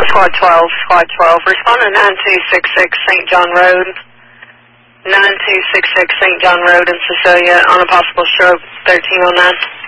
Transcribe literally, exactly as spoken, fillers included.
Squad twelve, Squad twelve. Respond to nine two six six Saint John Road. nine two six six Saint John Road in Cecilia on a possible stroke thirteen oh nine.